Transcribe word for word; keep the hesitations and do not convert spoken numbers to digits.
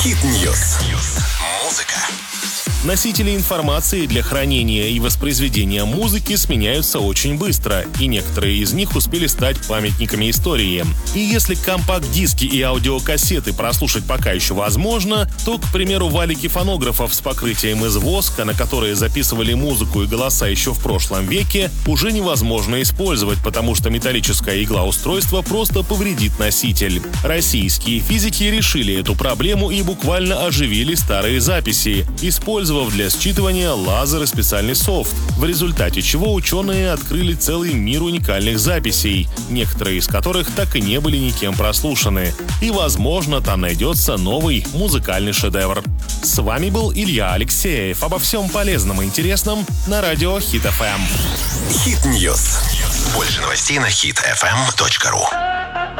Хит-ньюс. Музыка. Носители информации для хранения и воспроизведения музыки сменяются очень быстро, и некоторые из них успели стать памятниками истории. И если компакт-диски и аудиокассеты прослушать пока еще возможно, то, к примеру, валики фонографов с покрытием из воска, на которые записывали музыку и голоса еще в прошлом веке, уже невозможно использовать, потому что металлическая игла устройства просто повредит носитель. Российские физики решили эту проблему и буквально оживили старые записи, используя для считывания лазер и специальный софт, в результате чего ученые открыли целый мир уникальных записей, некоторые из которых так и не были никем прослушаны. И, возможно, там найдется новый музыкальный шедевр. С вами был Илья Алексеев. Обо всем полезном и интересном на радио Хит эф эм. Хит-ньюс. Больше новостей на хит эф эм точка ру.